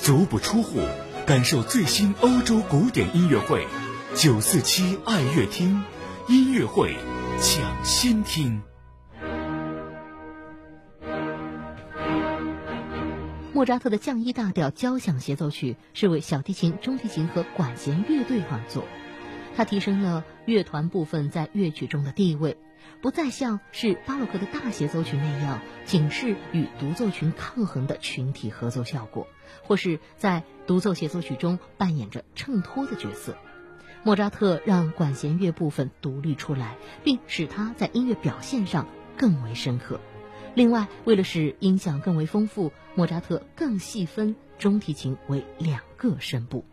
足不出户，感受最新欧洲古典音乐会，947爱乐厅音乐会抢先听。 莫扎特的降 E 大调交响协奏曲是为小提琴、中提琴和管弦乐队而作，它提升了乐团部分在乐曲中的地位，不再像是巴洛克的大协奏曲那样仅是与独奏群抗衡的群体合奏效果，或是在独奏协奏曲中扮演着衬托的角色。莫扎特让管弦乐部分独立出来，并使它在音乐表现上更为深刻。另外，为了使音响更为丰富，莫扎特更细分中提琴为2个声部。